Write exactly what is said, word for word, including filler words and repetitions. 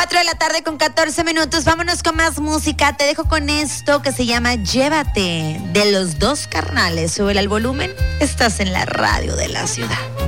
cuatro de la tarde con catorce minutos. Vámonos con más música. Te dejo con esto que se llama Llévate, de Los Dos Carnales. Súbele al volumen. Estás en la radio de la ciudad.